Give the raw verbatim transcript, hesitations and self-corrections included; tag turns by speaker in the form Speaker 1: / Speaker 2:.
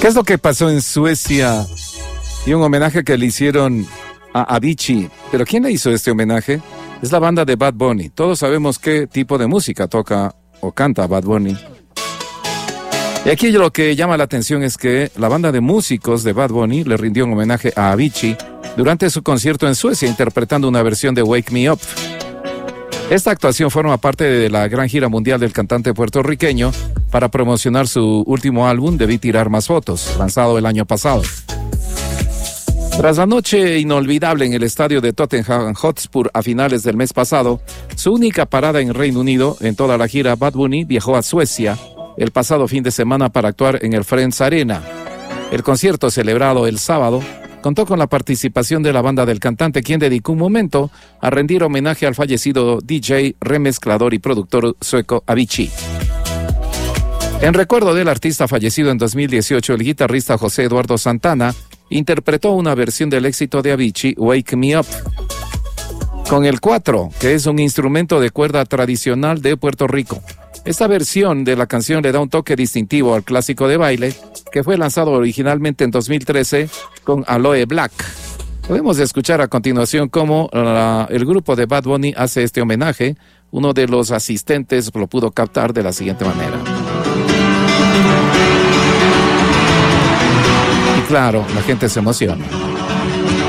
Speaker 1: ¿Qué es lo que pasó en Suecia? Y un homenaje que le hicieron a Avicii. ¿Pero quién le hizo este homenaje? Es la banda de Bad Bunny. Todos sabemos qué tipo de música toca o canta Bad Bunny. Y aquí lo que llama la atención es que la banda de músicos de Bad Bunny le rindió un homenaje a Avicii durante su concierto en Suecia, interpretando una versión de Wake Me Up. Esta actuación forma parte de la gran gira mundial del cantante puertorriqueño para promocionar su último álbum, Debí Tirar Más Fotos, lanzado el año pasado. Tras la noche inolvidable en el estadio de Tottenham Hotspur a finales del mes pasado, su única parada en Reino Unido en toda la gira, Bad Bunny viajó a Suecia el pasado fin de semana para actuar en el Friends Arena. El concierto, celebrado el sábado, contó con la participación de la banda del cantante, quien dedicó un momento a rendir homenaje al fallecido D J, remezclador y productor sueco Avicii. En recuerdo del artista fallecido en dos mil dieciocho, el guitarrista José Eduardo Santana interpretó una versión del éxito de Avicii, Wake Me Up, con el cuatro, que es un instrumento de cuerda tradicional de Puerto Rico. Esta versión de la canción le da un toque distintivo al clásico de baile, que fue lanzado originalmente en dos mil trece con Aloe Black. Podemos escuchar a continuación cómo uh, el grupo de Bad Bunny hace este homenaje. Uno de los asistentes lo pudo captar de la siguiente manera. Y claro, la gente se emociona.